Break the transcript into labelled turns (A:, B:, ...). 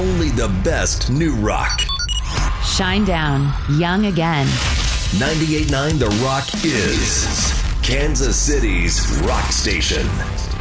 A: only the best new rock.
B: Shine down, young again.
A: 98.9 The Rock is Kansas City's rock station.